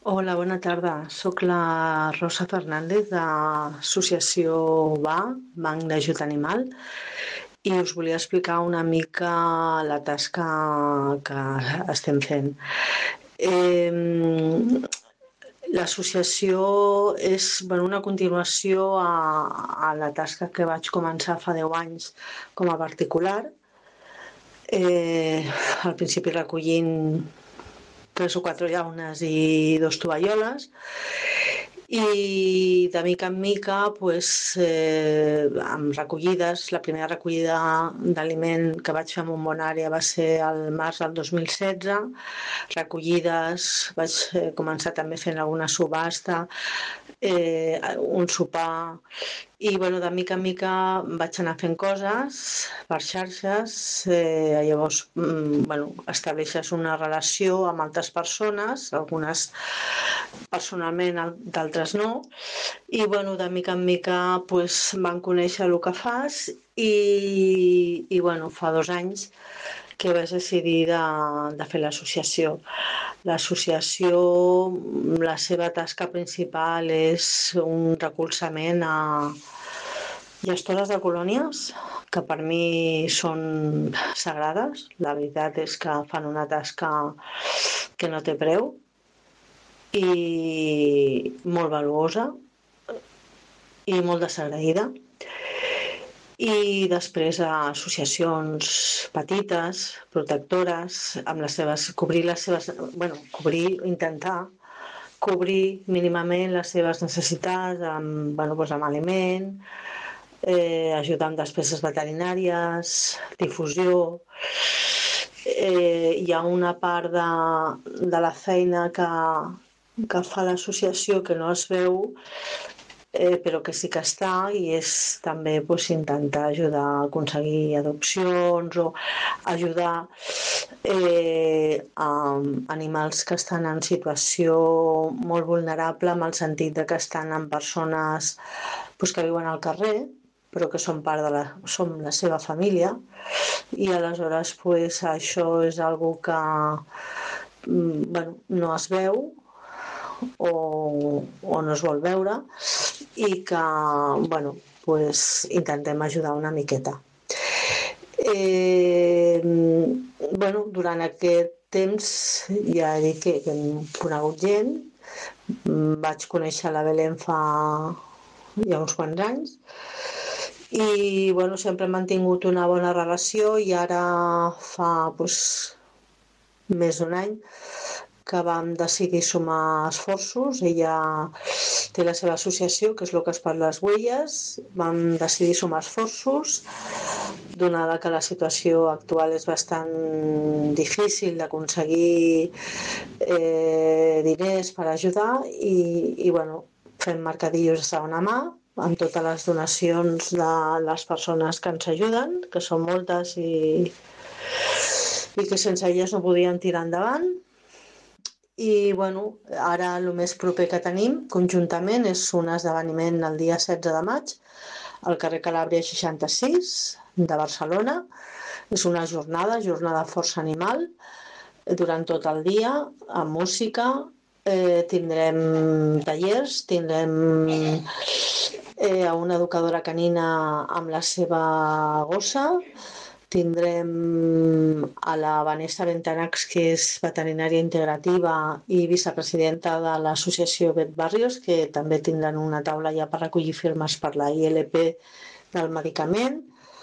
Hola, bona tarda. Soc la Rosa Fernández de l'Associació Banc d'Ajut Animal, i us volia explicar una mica la tasca que estem fent. L'associació és una continuació a la tasca que vaig començar fa 10 anys com a particular. Al principi recollint 3 o 4 llaunes i 2 tovalloles, i de mica en mica amb recollides. La primera recollida d'aliment que vaig fer en Bombonària va ser al març del 2016. Recollides, vaig començar també fent alguna subhasta, un sopar, i de mica en mica vaig anar fent coses per xarxes. Llavors estableixes una relació amb altres persones, algunes personalment, d'altres no, i de mica en mica van conèixer el que fas, i fa 2 anys que vaig decidir de fer l'associació. L'associació, la seva tasca principal és un recolzament a gestores de colònies, que per mi són sagrades. La veritat és que fan una tasca que no té preu i molt valuosa i molt desagraïda. I després a associacions petites, protectores, amb intentar cobrir mínimament les seves necessitats amb aliment, ajudar amb despeses veterinàries, difusió. Hi ha una part de la feina que fa l'associació que no es veu, però que sí que està, i és també intentar ajudar a aconseguir adopcions o ajudar a animals que estan en situació molt vulnerable, en el sentit que estan amb persones que viuen al carrer, però que som la seva família, i aleshores això és algo que no es veu o no es vol veure, i que intentem ajudar una miqueta. Durant aquest temps ja dic que hem conegut gent. Vaig conèixer la Belén fa ja uns quants anys, i sempre hem mantingut una bona relació, i ara fa més d'un any que vam decidir sumar esforços. Ella té la seva associació, que és Locas per les Huellas. Vam decidir sumar esforços, donada que la situació actual és bastant difícil d'aconseguir diners per ajudar, i fem mercadillos de segona mà amb totes les donacions de les persones que ens ajuden, que són moltes i que sense elles no podien tirar endavant. I ara el més proper que tenim conjuntament és un esdeveniment el dia 16 de maig al carrer Calàbria 66 de Barcelona. És una jornada força animal, durant tot el dia, amb música. Tindrem tallers, tindrem una educadora canina amb la seva gossa, tindrem a la Vanessa Bentanachs, que és veterinària integrativa i vicepresidenta de l'associació Vet Barrios, que també tindran una taula ja per recollir firmes per la ILP del medicament.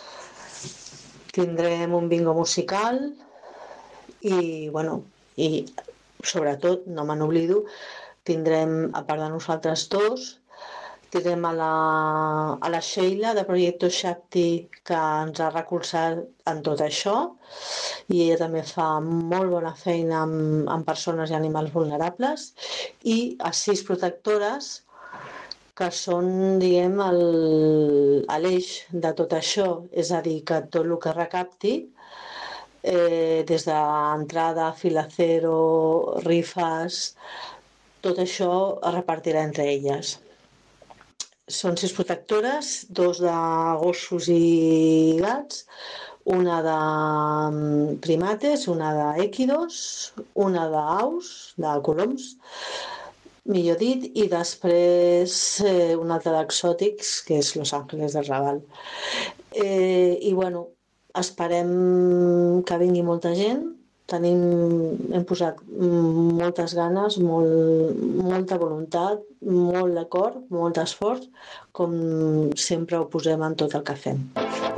Tindrem un bingo musical i sobretot, no me n'oblido, tindrem, a part de nosaltres dos, tindrem a la Sheila de Proyecto Shakti, que ens ha recolzat en tot això, i ella també fa molt bona feina amb persones i animals vulnerables, i a 6 protectores que són, diguem, l'eix de tot això. És a dir, que tot el que recapti, des d'entrada, filacero, rifes, tot això es repartirà entre elles. Són 6 protectores, 2 de gossos i gats, una de primates, una d'èquidos, una d'aus, de coloms, millor dit, i després un altre d'exòtics, que és Los Ángeles del Raval. I bueno, esperem que vingui molta gent. Hem posat moltes ganes, molta voluntat, molt d'acord, molt d'esforç, com sempre ho posem en tot el que fem.